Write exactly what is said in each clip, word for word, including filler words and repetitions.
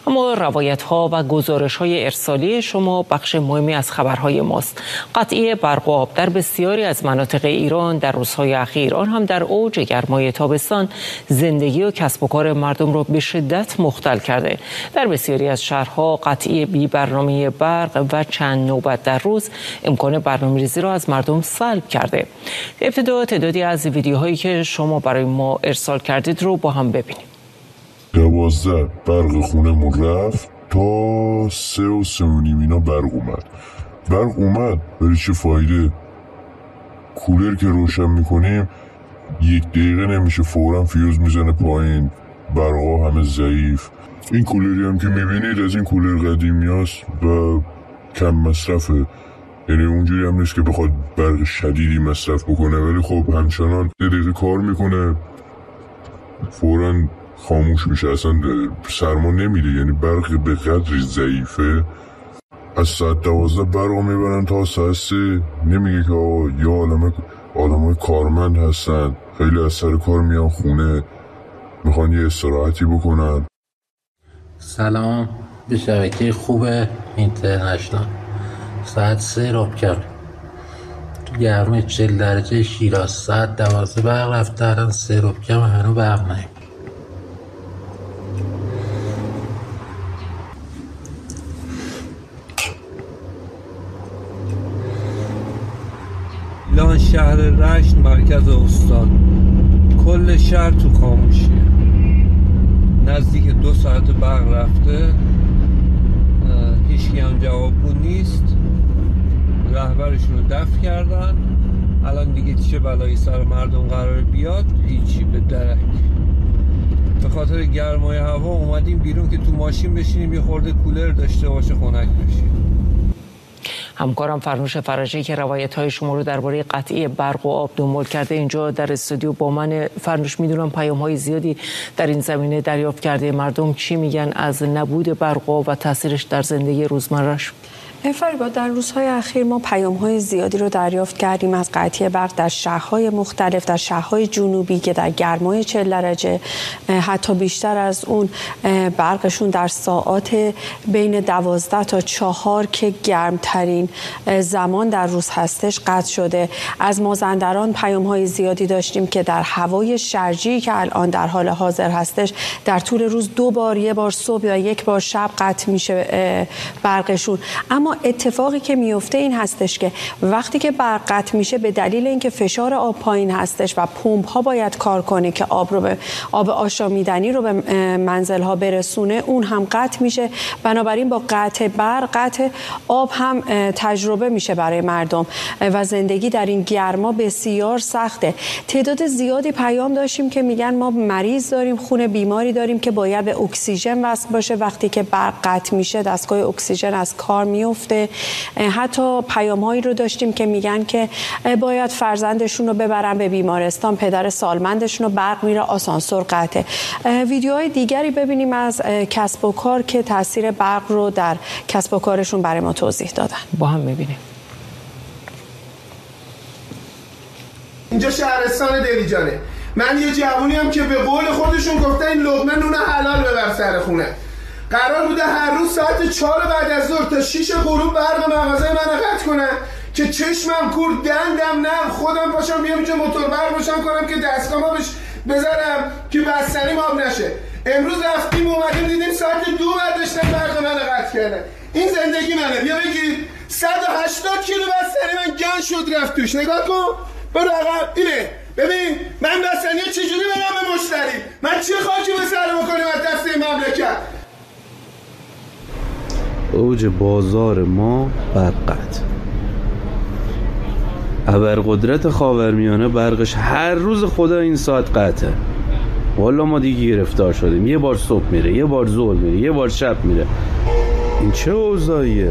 اما روایت ها و گزارش های ارسالی شما بخش مهمی از خبرهای ماست. قطعی برق و آب در بسیاری از مناطق ایران در روزهای اخیر، آن هم در اوج گرمای تابستان، زندگی و کسب و کار مردم را به شدت مختل کرده. در بسیاری از شهرها قطعی بی برنامه برق و چند نوبت در روز امکان برنامه‌ریزی را از مردم سلب کرده. ابتدا تعدادی از ویدیوهایی که شما برای ما ارسال کردید رو با هم ببینیم. دوازده برق خونمون رفت تا سه و سه و نیم اینا برق اومد. برق اومد ولی چه فایده؟ کولر که روشن میکنیم یک دقیقه نمیشه فوراً فیوز میزنه پایین، برقا همه ضعیف. این کولری هم که میبینید از این کولر قدیمی هست و کم مصرفه، یعنی اونجوری هم نیست که بخواد برق شدیدی مصرف بکنه، ولی خب همچنان یه دقیقه کار میکنه فوراً خاموش میشه، اصلا سرما نمیده. یعنی برق به قدری ضعیفه. از ساعت دوازده برق میبرن تا ساعت سه. نمیگه که آقا یا آدم آدمای کارمند هستن، خیلی از سر کار میان خونه میخوان یه استراحتی بکنن. سلام به شبکه خوب اینترنشنال. ساعت سه راب کرد تو گرمه چهل درجه شیراز، ساعت دوازده برق رفته، الان سه راب کم هنو برق نیم. ایلان شهر رشت مرکز استان، کل شهر تو خاموشیه. نزدیک دو ساعت برق رفته، هیچکی هم جوابگو نیست. رهبرشون رو دفع کردن، الان دیگه چه بلایی سر مردم قرار بیاد؟ هیچی، به درک. به خاطر گرمای هوا اومدیم بیرون که تو ماشین بشینیم یه خورده کولر داشته باشه خنک بشیم. همکارم فرنوش فرجی که روایت‌های شما رو درباره قطعی برق و آب دنبال کرده اینجا در استودیو با من. فرنوش، میدونم پیام‌های زیادی در این زمینه دریافت کرده. مردم چی میگن از نبود برق و آب و تاثیرش در زندگی روزمره‌اش؟ فریبا، در روزهای اخیر ما پیام‌های زیادی رو دریافت کردیم از قطعی برق در شهرهای مختلف، در شهرهای جنوبی که در گرمای چهل درجه حتی بیشتر از اون برقشون در ساعات بین دوازده تا چهار که گرمترین زمان در روز هستش قطع شده. از مازندران پیام‌های زیادی داشتیم که در هوای شرجی که الان در حال حاضر هستش در طول روز دو بار، یک بار صبح یا یک بار شب قطع میشه برقشون. اما اتفاقی که میفته این هستش که وقتی که برق قطع میشه به دلیل اینکه فشار آب پایین هستش و پمپ ها باید کار کنه که آب رو به آب آشامیدنی رو به منزل ها برسونه، اون هم قطع میشه. بنابراین با قطع برق قطع آب هم تجربه میشه برای مردم و زندگی در این گرما بسیار سخته. تعداد زیادی پیام داشتیم که میگن ما مریض داریم، خونه بیماری داریم که باید به اکسیژن وصل باشه. وقتی که برق قطع میشه دستگاه اکسیژن از کار میفته. حتی پیام‌هایی رو داشتیم که میگن که باید فرزندشون رو ببرن به بیمارستان، پدر سالمندشون رو برق میره، آسانسور قطعه. ویدیوهای دیگری ببینیم از کسب و کار که تاثیر برق رو در کسب و کارشون برای ما توضیح دادن. با هم میبینیم. اینجا شهرستان دلیجانه. من یه جوونی هم که به قول خودشون گفتن این لقمه نون حلال ببر سر خونه. قرار بوده هر روز ساعت چهار بعد از ظهر تا شیش غروب برق مغازه من قطع کنن که چشمم کور، دندم نم، خودم پاشم بیام اینجا موتور برق روشن کنم که دستگاه ما بهش بذارم که بستنیم آب نشه. امروز رفتیم اومدیم دیدیم ساعت دو بعد داشتن برق من قطع کردن. این زندگی منه. بیا بگید صد و هشتاد کیلو بستنی من گن شد رفت توش. نگاه کن برو عقب. اینه ببین من بستنی چجوری برم به مشتری؟ من چه خاکی به سر بکنیم از دست این مملکت؟ اوج بازار ما برقت، ابرقدرت خاورمیانه برقش هر روز خدا این ساعت قطعه. والا ما دیگه گرفتار شدیم. یه بار صبح میره، یه بار ظهر میره، یه بار شب میره. این چه اوضاعیه؟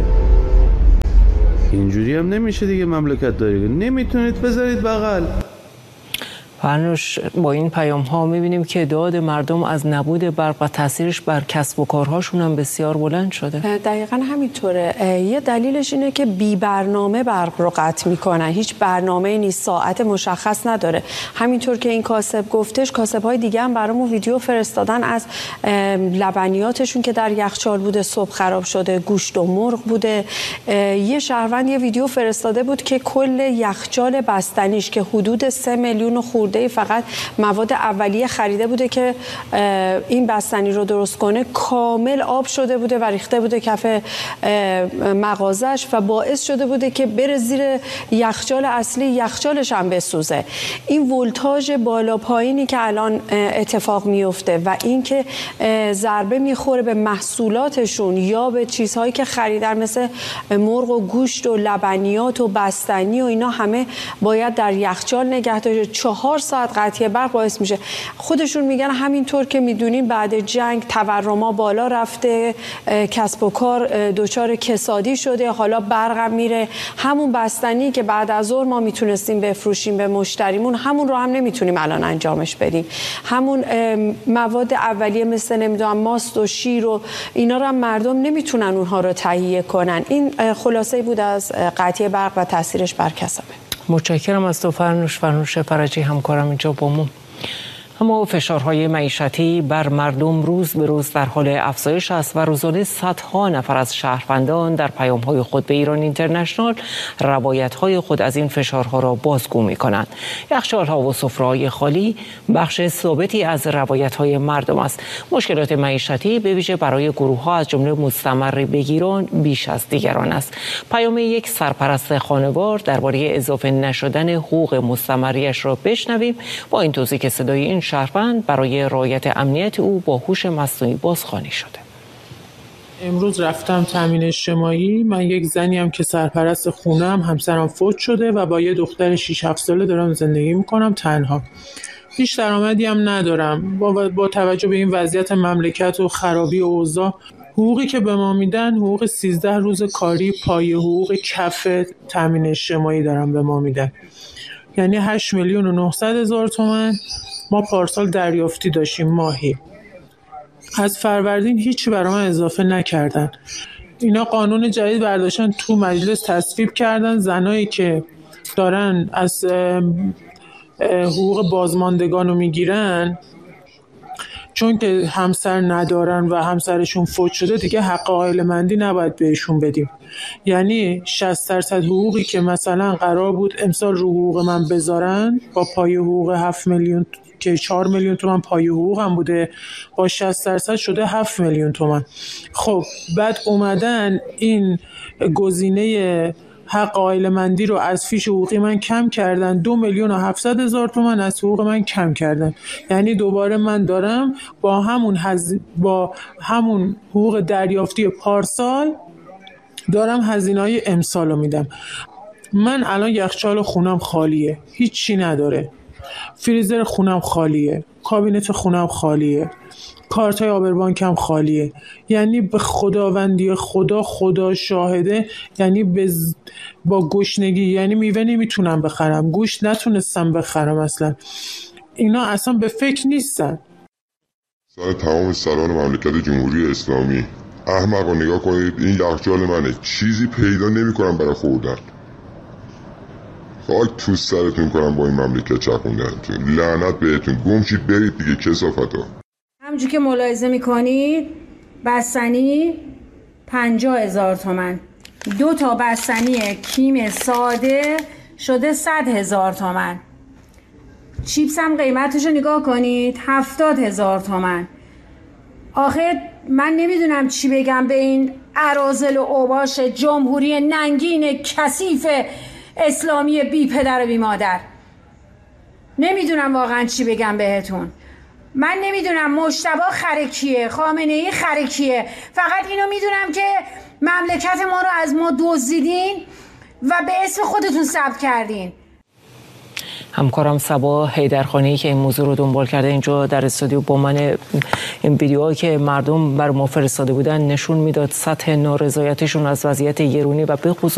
اینجوری هم نمیشه دیگه. مملکت داری نمیتونید بذارید بغل. فرنوش، با این پیام ها میبینیم که داد مردم از نبود برق و تاثیرش بر کسب و کارهاشون هم بسیار بلند شده. دقیقاً همینطوره. یه دلیلش اینه که بی برنامه برق رو قطع میکنن. هیچ برنامه نیست، ساعت مشخص نداره. همینطور که این کاسب گفتش، کاسب های دیگه هم برامون ویدیو فرستادن از لبنیاتشون که در یخچال بوده صبح خراب شده، گوشت و مرغ بوده. یه شهروند یه ویدیو فرستاده بود که کل یخچال بستنیش که حدود سه میلیون خورده فقط مواد اولیه خریده بوده که این بستنی رو درست کنه، کامل آب شده بوده و ریخته بوده کف مغازش و باعث شده بوده که بره زیر یخچال اصلی، یخچالش هم بسوزه. این ولتاژ بالا پایینی که الان اتفاق میفته و این که ضربه میخوره به محصولاتشون یا به چیزهایی که خریدن مثل مرغ و گوشت و لبنیات و بستنی و اینا همه باید در یخچال نگه داشته. چهار ساعت قطعی برق باعث میشه. خودشون میگن همینطور که میدونین بعد جنگ تورما بالا رفته، کسب و کار دچار کسادی شده، حالا برقم میره. همون بستنی که بعد از ظهر ما میتونستیم بفروشیم به مشتریمون، همون رو هم نمیتونیم الان انجامش بدیم. همون مواد اولیه مثل نمیدونم ماست و شیر و اینا رو هم مردم نمیتونن اونها رو تهیه کنن. این خلاصه بود از قطعی برق و تاثیرش بر کسبه. متشکرم از تو فرنوش. فرنوش فرجی همکارم اینجا با ما. اما فشارهای معیشتی بر مردم روز به روز در حال افزایش است و روزانه صدها نفر از شهروندان در پیام‌های خود به ایران اینترنشنال روایت‌های خود از این فشارها را بازگو می‌کنند. یخچال‌ها و سفره‌های خالی بخش ثابتی از روایت‌های مردم است. مشکلات معیشتی به ویژه برای گروه‌ها از جمله مستمر بگیران بیش از دیگران است. پیام یک سرپرست خانوار درباره اضافه نشدن حقوق مستمریش را بشنویم با این توضیح که صدای این شهروند برای رعایت امنیت او با هوش مصنوعی بازخوانی شده. امروز رفتم تامین اجتماعی. من یک زنی هم که سرپرست خونم، همسرم فوت شده و با یه دختر شش هفت ساله دارم زندگی میکنم تنها. هیچ درآمدی هم ندارم. با, با توجه به این وضعیت مملکت و خرابی و اوضاع، حقوقی که به ما میدن حقوق سیزده روز کاری پای حقوق کف تامین اجتماعی دارم به ما میدن. یعنی هشت میلیون و نهصد هزار تومان ما پارسال دریافتی داشتیم ماهی. از فروردین هیچی برای من اضافه نکردن. اینا قانون جدید برداشتن تو مجلس تصویب کردن، زنایی که دارن از حقوق بازماندگان رو میگیرن چون که همسر ندارن و همسرشون فوت شده دیگه حق عائله‌مندی نباید بهشون بدیم. یعنی شصت درصد حقوقی که مثلا قرار بود امسال رو حقوق من بذارن با پای حقوق هفت میلیون که چهار میلیون تومان پای حقوق هم بوده، با شصت درصد شده هفت میلیون تومان. خب بعد اومدن این گزینه حق عائله‌مندی رو از فیش حقوقی من کم کردن، دو میلیون و هفتصد هزار تومان از حقوق من کم کردن. یعنی دوباره من دارم با همون هز... با همون حقوق دریافتی پارسال دارم هزینه‌های امسال رو میدم. من الان یخچال خونم خالیه، هیچی نداره. فریزر خونم خالیه، کابینت خونم خالیه، کارتای آبربانکم خالیه. یعنی به خداوندی خدا خدا شاهده، یعنی بز... با گشنگی، یعنی میوه نمیتونم بخرم، گوشت نتونستم بخرم، اصلا اینا اصلا به فکر نیستن. سر تمام سران مملکت جمهوری اسلامی احمقا نگاه کنید، این یخچال منه، چیزی پیدا نمی‌کنم برای خوردن. خاک تو سرتون کنم با این مملکت چرخوندنتون. لعنت بهتون، گم شید برید دیگه کثافتا. همونجوری که ملاحظه میکنید بستنی پنجاه هزار تومن، دو تا بستنی کیم ساده شده صد هزار تومن. چیپس هم قیمتشو نگاه کنید هفتاد هزار تومن. آخه من نمیدونم چی بگم به این اراذل و اوباش جمهوری ننگین کثیف اسلامی بی پدر و بی مادر. نمیدونم واقعا چی بگم بهتون. من نمیدونم مجتبی خرکیه، خامنه ای خرکیه، فقط اینو میدونم که مملکت ما رو از ما دزدیدین و به اسم خودتون ثبت کردین. همکارم صبا حیدرخانی که این موضوع رو دنبال کرده اینجا در استودیو با من، این ویدیوهایی که مردم بر ما فرستاده بودن نشون میداد سطح نارضایتشون از وضعیت گرونی و به خصوص